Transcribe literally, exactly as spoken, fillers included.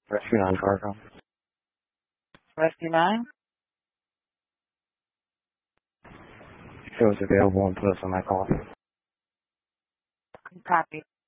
Rescue nine cargo. Rescue nine? If it was available and put us on my call. Copy.